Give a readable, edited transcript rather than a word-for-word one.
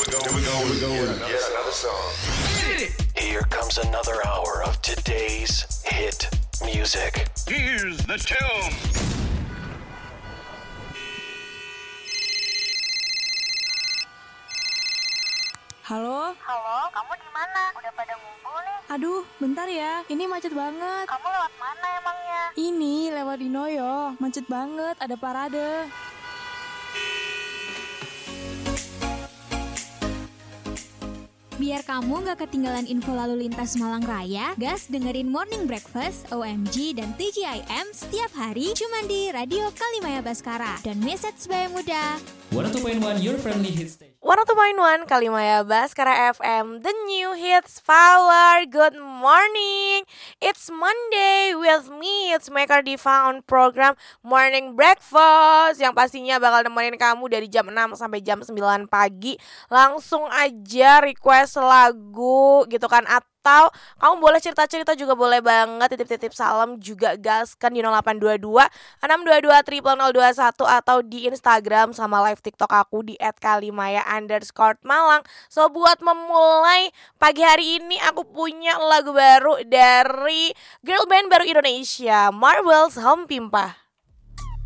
Yet another song. Here comes another hour of today's hit music. Here's the tune. Halo? Halo, kamu di mana? Udah pada ngumpul nih? Aduh, bentar ya. Ini macet banget. Kamu lewat mana emangnya? Ini lewat di Noyo. Macet banget, ada parade. Biar kamu gak ketinggalan info lalu lintas Malang Raya, gas dengerin Morning Breakfast, OMG, dan TGIM setiap hari cuma di Radio Kalimaya Baskara. Dan message Bayang Muda. 102.1 Your Friendly Hit Station. 102.1 Kalimaya Baskara FM, the new hits power. Good morning, it's Monday with me, it's Maker Diva on program Morning Breakfast, yang pastinya bakal nemenin kamu dari jam 6 sampai jam 9 pagi. Langsung aja request lagu gitu kan, atau kamu boleh cerita-cerita juga boleh banget, titip-titip salam juga gaskan di 0822 622 0021 atau di Instagram sama live TikTok aku di @kalimaya_Malang. So buat memulai pagi hari ini aku punya lagu baru dari girl band baru Indonesia, Marvel's Home Pimpah.